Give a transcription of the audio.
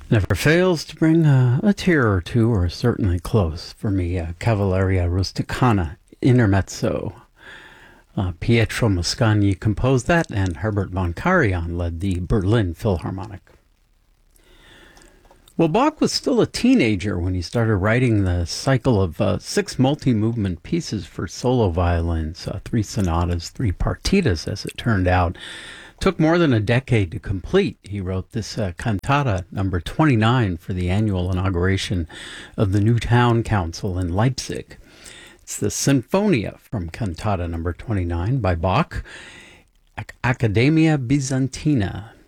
Never fails to bring a tear or two, or certainly close for me. Cavalleria Rusticana Intermezzo. Pietro Mascagni composed that, and Herbert von Karajan led the Berlin Philharmonic. Well, Bach was still a teenager when he started writing the cycle of 6 multi-movement pieces for solo violins, 3 sonatas, 3 partitas, as it turned out. Took more than a decade to complete. He wrote this cantata number 29 for the annual inauguration of the new town council in Leipzig. It's the Sinfonia from cantata number 29 by Bach, Accademia Bizantina.